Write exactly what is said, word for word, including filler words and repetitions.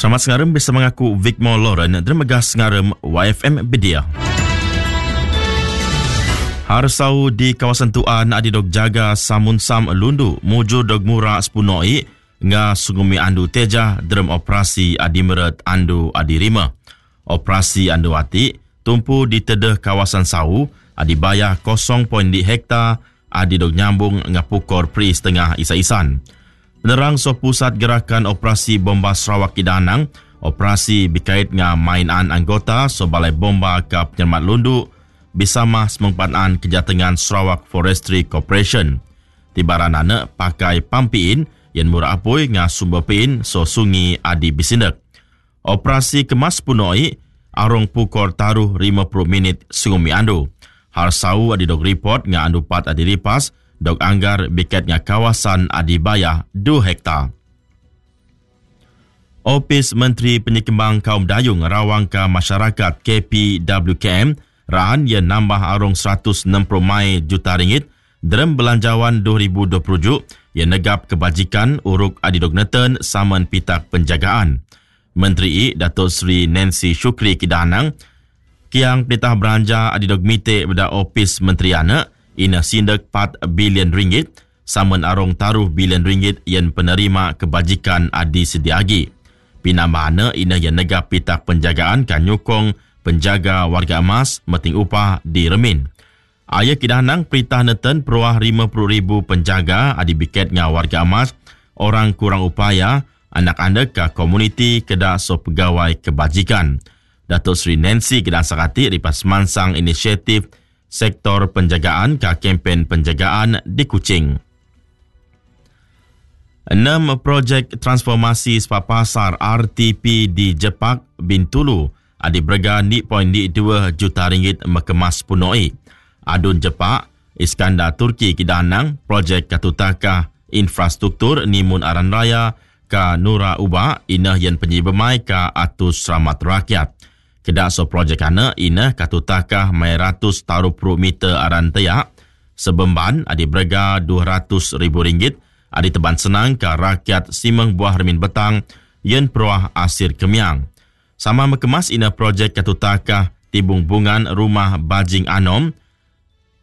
Selamat sengaram bersama aku Vicmore Lauren dan megas sengaram Y F M Bedia. Harsau di kawasan Tuan adi dog jaga samun sam lundu muju dog mura sepunoi nga sungumi andu teja dalam operasi adi meret andu adi rima. Operasi andu ati tumpu di tedeh kawasan sau adi bayah kosong poin di hektar adi dog nyambung nga pukor pri setengah isa-isan. Penerang so pusat gerakan operasi bomba Sarawak Kidanang, operasi berkait dengan mainan anggota so balai bomba ke penyelamat lundu bersama semengpanan kejatengan Sarawak Forestry Corporation. Tibaran anak pakai pampiin yang murah apoi dengan sumber piin so sungi adi bisindek. Operasi kemas punoi arong pukor taruh lima puluh minit sungumi andu. Harsau adi dog report dengan andu pat adi ripas dog anggar biket nga kawasan adibaya dua hektar. Ofis Menteri Penyekembang Kaum Dayung Rawang ke Masyarakat K P W K M raan yang nambah arong seratus enam puluh mai juta ringgit dalam belanjawan dua ribu dua puluh juk yang negap kebajikan uruk adidog neten saman pitak penjagaan. Menteri I Datuk Seri Nancy Shukri Kidanang kiang perintah belanja adidog mite pada Ofis Menteri Anak ina sindak empat bilion ringgit saman arong taruh bilion ringgit yang penerima kebajikan adi sediagi. Pinambahana ina yang negap pitak penjagaan kan nyukong penjaga warga emas meting upah di Remin. Ayah Kidanang perintah neten peruah lima puluh ribu penjaga adi biket nga warga emas orang kurang upaya anak-anak ke komuniti kedak so pegawai kebajikan. Datuk Seri Nancy Kedang Sakati ripas mansang inisiatif sektor penjagaan ke kempen penjagaan di Kuching. Enam projek transformasi sepapasar R T P di Jepak Bintulu adi berga ni poin di dua juta ringgit mekemas punoi. Adun Jepak, Iskandar Turki Kidanang, projek katutaka infrastruktur nimun aran raya ka Nura Uba inah yang penyibemai ka atus selamat rakyat. Kedak so projek ana ina katutakah mai ratus taruh puluh meter aran teyak sebemban adi berga dua ratus ribu ringgit adi teban senang ke rakyat simeng buah remin betang yen peruah asir kemiang. Sama mekemas ina projek katutakah tibung bungan rumah Bajing Anom